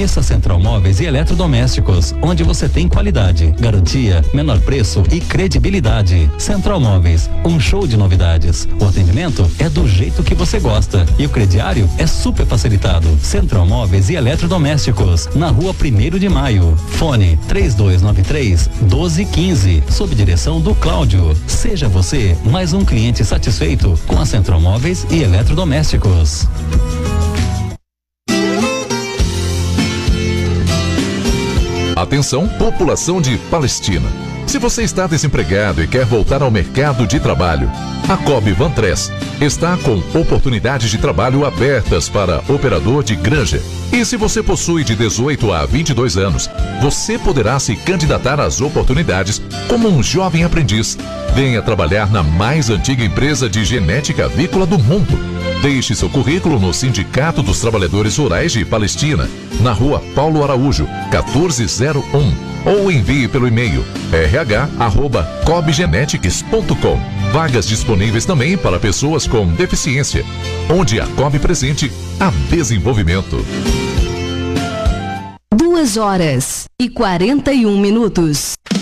Conheça a Central Móveis e Eletrodomésticos, onde você tem qualidade, garantia, menor preço e credibilidade. Central Móveis, um show de novidades. O atendimento é do jeito que você gosta e o crediário é super facilitado. Central Móveis e Eletrodomésticos, na rua 1º de Maio. Fone 3293-1215, sob direção do Cláudio. Seja você mais um cliente satisfeito com a Central Móveis e Eletrodomésticos. Atenção, população de Palestina. Se você está desempregado e quer voltar ao mercado de trabalho, a Cobb Vantres está com oportunidades de trabalho abertas para operador de granja. E se você possui de 18 a 22 anos, você poderá se candidatar às oportunidades como um jovem aprendiz. Venha trabalhar na mais antiga empresa de genética avícola do mundo. Deixe seu currículo no Sindicato dos Trabalhadores Rurais de Palestina, na rua Paulo Araújo, 1401. Ou envie pelo e-mail rh@cobgenetics.com. Vagas disponíveis também para pessoas com deficiência, onde a Cobb presente a desenvolvimento. 2h41.